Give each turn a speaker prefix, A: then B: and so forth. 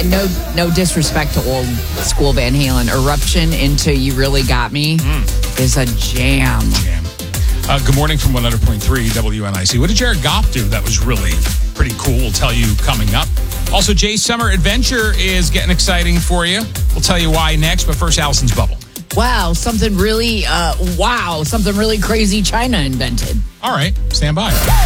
A: no disrespect to old school Van Halen. Eruption into You Really Got Me is a jam.
B: Good morning from 100.3 WNIC. What did Jared Goff do that was really pretty cool? We'll tell you coming up. Also, Jay's Summer Adventure is getting exciting for you. We'll tell you why next, but first, Allison's Bubble.
A: Wow, something really crazy China invented.
B: All right, stand by.